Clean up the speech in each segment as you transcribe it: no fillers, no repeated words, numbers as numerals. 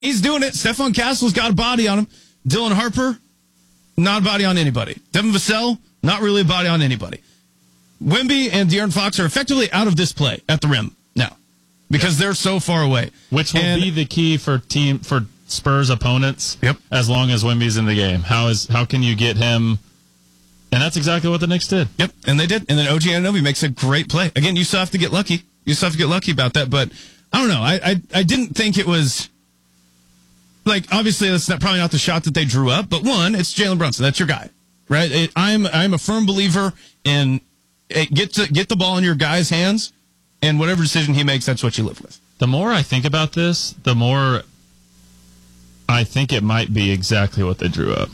He's doing it. Stephon Castle's got a body on him. Dylan Harper, not a body on anybody. Devin Vassell, not really a body on anybody. Wemby and De'Aaron Fox are effectively out of this play at the rim now because they're so far away. Which will be the key for Spurs opponents as long as Wemby's in the game. How can you get him? And that's exactly what the Knicks did. Yep, and they did. And then OG Anunoby makes a great play. Again, you still have to get lucky. You still have to get lucky about that. But I don't know. I didn't think it was... Like, obviously, that's probably not the shot that they drew up. But one, it's Jalen Brunson. That's your guy, right? I'm a firm believer in get the ball in your guy's hands, and whatever decision he makes, that's what you live with. The more I think about this, the more I think it might be exactly what they drew up.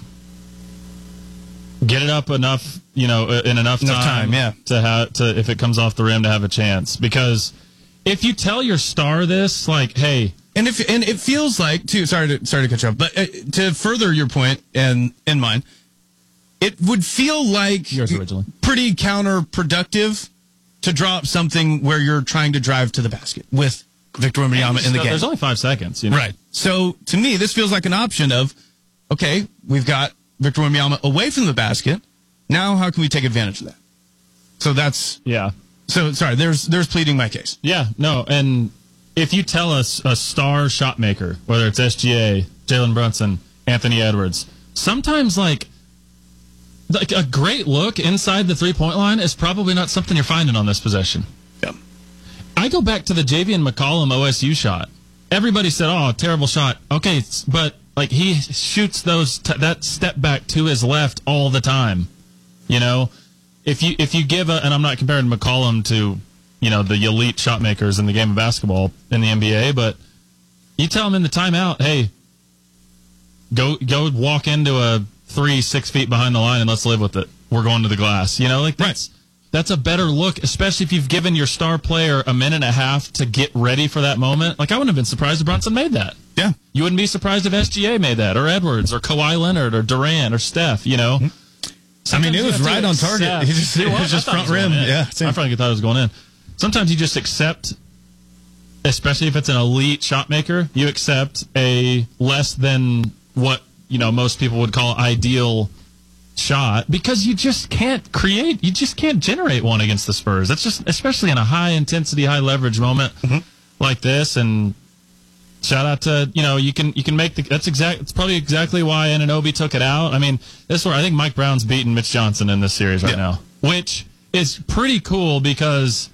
Get it up enough, in enough time to if it comes off the rim to have a chance. Because if you tell your star this, like, hey. And it feels like, too, sorry to cut you off, but to further your point and mine, it would feel like yours originally pretty counterproductive to draw up something where you're trying to drive to the basket with Victor Wembanyama in the game. There's only 5 seconds, Right. So to me, this feels like an option of, okay, we've got Victor Wembanyama away from the basket. Now, how can we take advantage of that? So that's So sorry, there's pleading my case. Yeah, no, and. If you tell us a star shot maker, whether it's SGA, Jalen Brunson, Anthony Edwards, sometimes like a great look inside the three-point line is probably not something you're finding on this possession. Yeah. I go back to the Javian McCollum OSU shot. Everybody said, "Oh, terrible shot." Okay, but like he shoots that step back to his left all the time. If you give and I'm not comparing McCollum to the elite shot makers in the game of basketball in the NBA, but you tell them in the timeout, hey, go walk into a 3 6 feet behind the line and let's live with it. We're going to the glass. That's a better look, especially if you've given your star player a minute and a half to get ready for that moment. Like, I wouldn't have been surprised if Brunson made that. Yeah. You wouldn't be surprised if SGA made that, or Edwards, or Kawhi Leonard, or Durant, or Steph, Mm-hmm. It was right on target. It was just front rim. Yeah. I frankly thought it was going in. Sometimes you just accept, especially if it's an elite shot maker, you accept a less than what, most people would call ideal shot because you just can't generate one against the Spurs. That's just, especially in a high intensity, high leverage moment like this. And shout out to, you can make it's probably exactly why Anunoby took it out. I mean, this is where I think Mike Brown's beating Mitch Johnson in this series right now, which is pretty cool because,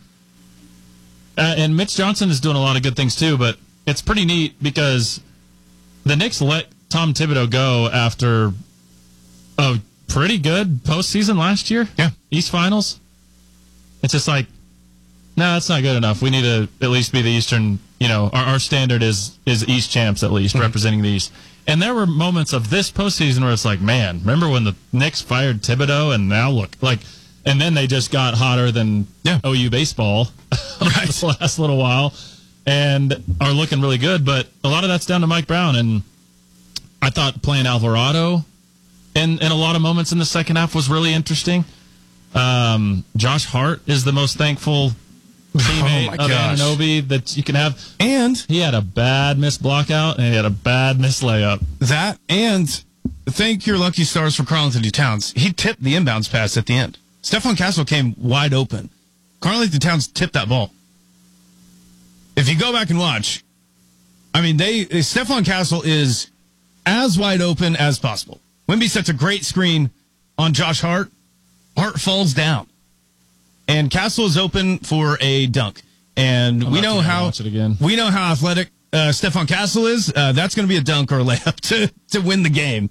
and Mitch Johnson is doing a lot of good things too, but it's pretty neat because the Knicks let Tom Thibodeau go after a pretty good postseason last year. Yeah. East Finals. It's just like, no, that's not good enough. We need to at least be the Eastern, our standard is East champs at least, representing the East. And there were moments of this postseason where it's like, man, remember when the Knicks fired Thibodeau and now look, like, and then they just got hotter than OU baseball the last little while and are looking really good. But a lot of that's down to Mike Brown. And I thought playing Alvarado in a lot of moments in the second half was really interesting. Josh Hart is the most thankful teammate of Anunoby that you can have. And he had a bad missed block out and he had a bad missed layup. That, and thank your lucky stars for Karl-Anthony Towns. He tipped the inbounds pass at the end. Stephon Castle came wide open. Karl-Anthony Towns tipped that ball. If you go back and watch, Stephon Castle is as wide open as possible. Wemby sets a great screen on Josh Hart. Hart falls down. And Castle is open for a dunk. And we know how athletic Stephon Castle is. That's going to be a dunk or a layup to win the game.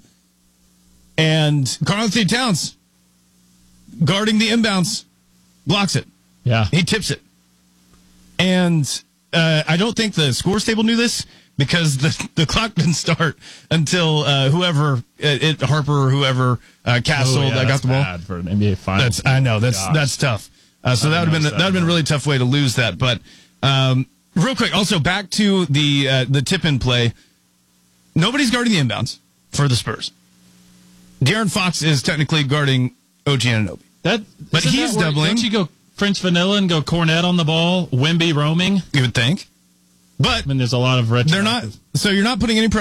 And Karl-Anthony Towns, guarding the inbounds, blocks it. Yeah. He tips it. And I don't think the scores table knew this because the clock didn't start until Harper or whoever, Castle that got the ball. Bad for an NBA Finals. That's tough. So that would have been a really tough way to lose that. But real quick, also back to the tip-in play. Nobody's guarding the inbounds for the Spurs. De'Aaron Fox is technically guarding OG Anunoby. But he's doubling. Don't you go French vanilla and go Cornet on the ball, Wemby roaming? You would think. But I mean, there's a lot of retro. they're not. So you're not putting any